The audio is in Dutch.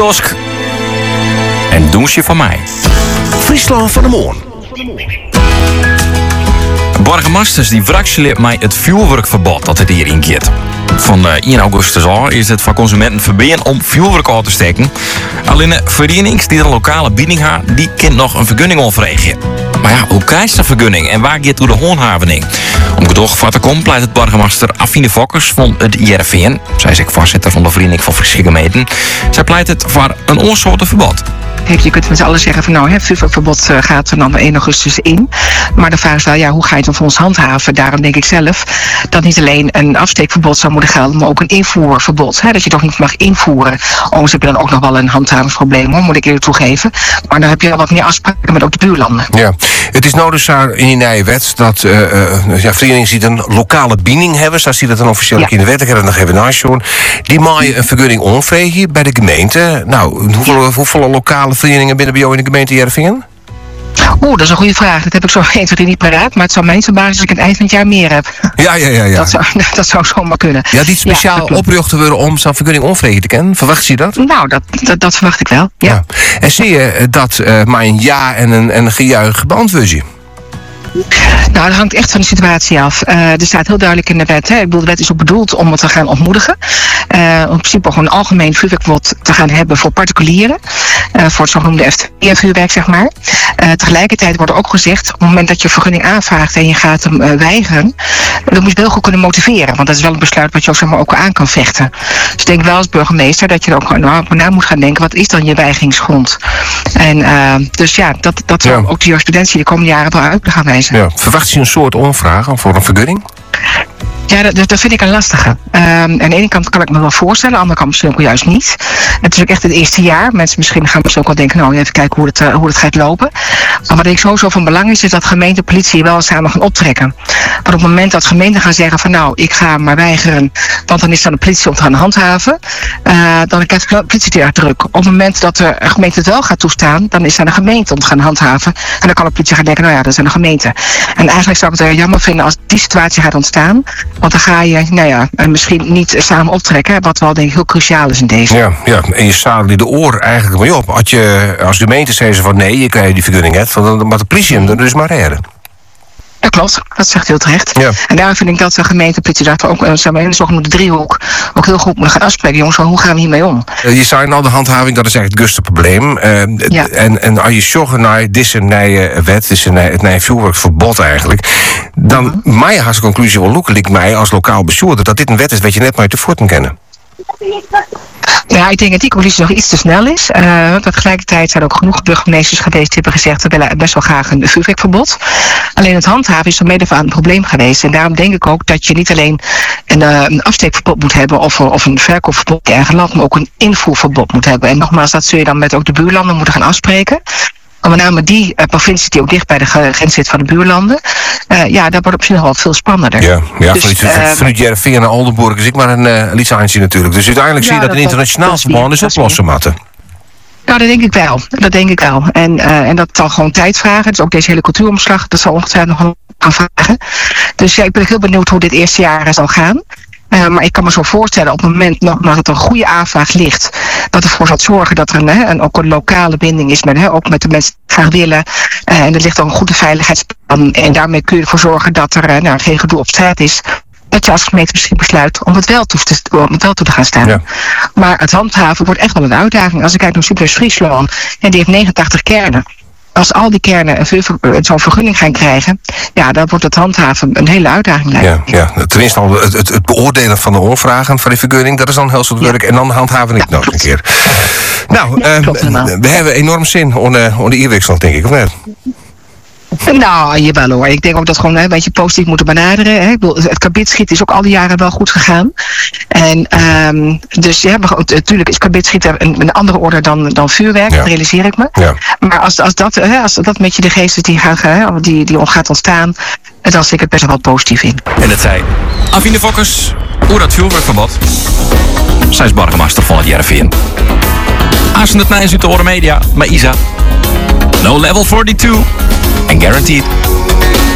Tosk. En doen ze van mij. Friesland van de Moon. Burgemeesters die wrakselen mij het vuurwerkverbod dat het hier inkeert. Van 1 augustus al is het voor consumenten verboden om vuurwerk aan te steken. Alleen de vereniging die een lokale bieding heeft, die kent nog een vergunning aanvragen. Maar ja, hoe krijgt ze een vergunning en waar gaat door de handhaving? Om gedoog voor te komen pleit het burgemeester Affine Fokkers van het IRVN. Zij is ook voorzitter van de Vereniging van Friese Gemeenten. Zij pleit het voor een onsoortig verbod. Je kunt met z'n allen zeggen van het vuurwerkverbod gaat er dan 1 augustus in. Maar de vraag is wel, hoe ga je het dan voor ons handhaven? Daarom denk ik zelf dat niet alleen een afsteekverbod zou moeten gelden, maar ook een invoerverbod. Dat je toch niet mag invoeren. Overigens heb je dan ook nog wel een handhavingsprobleem, moet ik eerlijk toegeven. Maar dan heb je wat meer afspraken met ook de buurlanden. Ja, het is nodig in die nieuwe wet dat verenigingen die een lokale binding hebben, zoals die dat dan officieel in de wet, en nog even naast. Die maaien een vergunning aanvragen bij de gemeente. Nou, hoeveel lokale verenigingen binnen bij jou in de gemeente Jervingen? Dat is een goede vraag. Dat heb ik zo 1, 2, 3 niet paraat. Maar het zou mij niet verbazen als ik het eind van het jaar meer heb. Ja. Dat zou zomaar kunnen. Ja, die speciaal oprichten worden om zo'n vergunning aanvragen te kennen. Verwacht je dat? Nou, dat verwacht ik wel. Ja. En zie je dat maar een ja en een gejuich beantwoord je? Nou, dat hangt echt van de situatie af. Er staat heel duidelijk in de wet. Ik bedoel, de wet is ook bedoeld om het te gaan ontmoedigen. In principe gewoon een algemeen vuurwerkverbod te gaan hebben voor particulieren. Voor het zogenoemde FTP-vuurwerk, zeg maar. Tegelijkertijd wordt er ook gezegd, op het moment dat je vergunning aanvraagt en je gaat hem weigeren, dan moet je het heel goed kunnen motiveren. Want dat is wel een besluit wat je ook aan kan vechten. Dus ik denk wel als burgemeester dat je er ook na moet gaan denken, wat is dan je weigingsgrond? En dus dat zal ook de jurisprudentie de komende jaren wel uit gaan wijzen. Ja. Verwacht je een soort onvraag voor een vergunning? Ja, dat vind ik een lastige. Aan de ene kant kan ik me wel voorstellen, aan de andere kant misschien ook juist niet. Het is ook echt het eerste jaar. Mensen misschien gaan ook wel denken, even kijken hoe het gaat lopen. Maar wat ik sowieso van belang is dat gemeente en politie wel samen gaan optrekken. Maar op het moment dat gemeenten gaan zeggen van ik ga maar weigeren, want dan is dan de politie om te gaan handhaven, dan krijgt de politie daar druk. Op het moment dat de gemeente het wel gaat toestaan, dan is dan de gemeente om te gaan handhaven. En dan kan de politie gaan denken, dat is aan de gemeente. En eigenlijk zou ik het jammer vinden als die situatie gaat ontstaan. Want dan ga je misschien niet samen optrekken, wat wel denk ik heel cruciaal is in deze. Ja, en je zadelt de oor eigenlijk mee op. Als de gemeente zeggen van nee, je krijgt die vergunning hebt, dan mag de politie hem er dus maar redden. Dat klopt, dat zegt heel terecht. Ja. En daarom vind ik dat de gemeente politie daar ook in de zogenoemde driehoek ook heel goed moeten gaan afspreken. Jongens, hoe gaan we hiermee om? Je zei al, de handhaving, dat is eigenlijk het grootste probleem. En als je zorgt naar deze nieuwe wet, het nieuwe vuurwerkverbod eigenlijk, dan mij haast de conclusie wel lijkt mij als lokaal bestuurder dat dit een wet is wat je net maar te voeten kennen. Ja, ik denk dat die conclusie nog iets te snel is. Want tegelijkertijd zijn er ook genoeg burgemeesters geweest die hebben gezegd, we willen best wel graag een vuurwerkverbod. Alleen het handhaven is er mede van een probleem geweest. En daarom denk ik ook dat je niet alleen een afsteekverbod moet hebben of een verkoopverbod in eigen land, maar ook een invoerverbod moet hebben. En nogmaals, dat zul je dan met ook de buurlanden moeten gaan afspreken. Maar met name die provincie die ook dicht bij de grens zit van de buurlanden, daar wordt op zich nog wel veel spannender. Ja, dus, vanuit Jervingen naar Oldenburg is ik maar een licentie natuurlijk. Dus uiteindelijk zie je dat een internationaal verband is oplossen, Matte. Nou, dat denk ik wel. En dat zal gewoon tijd vragen. Dus ook deze hele cultuuromslag, dat zal ongetwijfeld nog gaan vragen. Dus ik ben heel benieuwd hoe dit eerste jaar zal gaan. Maar ik kan me zo voorstellen, op het moment dat er een goede aanvraag ligt, dat ervoor zal zorgen dat er ook een lokale binding is ook met de mensen die graag willen. En er ligt ook een goede veiligheidsplan. En daarmee kun je ervoor zorgen dat er geen gedoe op straat is. Dat je als gemeente misschien besluit om het wel toe te gaan staan. Ja. Maar het handhaven wordt echt wel een uitdaging. Als ik kijk naar Superus Friesland, en die heeft 89 kernen. Als al die kernen zo'n vergunning gaan krijgen, dan wordt het handhaven een hele uitdaging. Ja. Tenminste al het beoordelen van de oorvragen van die vergunning, dat is dan heel soort werk. En dan handhaven ik nog een keer. Nou, we hebben enorm zin onder de e-wikkel, denk ik, of net? Nou, jawel hoor. Ik denk ook dat gewoon een beetje positief moeten benaderen. Ik bedoel, het kabitschieten is ook al die jaren wel goed gegaan. En dus maar natuurlijk is kabitschieten een andere orde dan vuurwerk, dat realiseer ik me. Ja. Maar als dat met je de geesten die gaat ontstaan, dan zie ik het best wel positief in. En dat zei Affine Fokkers over dat vuurwerkverbod. Zij is burgemeester van het JRVN. Als het naar uit de Orde Media, maar Isa. No level 42 and guaranteed.